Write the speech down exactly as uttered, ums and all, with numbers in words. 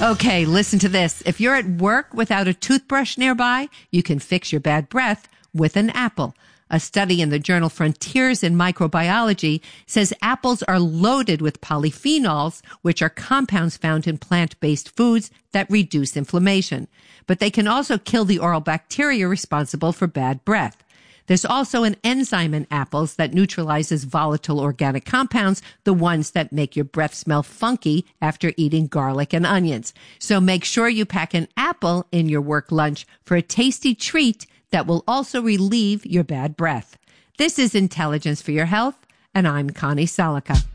Okay, listen to this. If you're at work without a toothbrush nearby, you can fix your bad breath with an apple. A study in the journal Frontiers in Microbiology says apples are loaded with polyphenols, which are compounds found in plant-based foods that reduce inflammation. But they can also kill the oral bacteria responsible for bad breath. There's also an enzyme in apples that neutralizes volatile organic compounds, the ones that make your breath smell funky after eating garlic and onions. So make sure you pack an apple in your work lunch for a tasty treat that will also relieve your bad breath. This is Intelligence for Your Health, and I'm Connie Salica.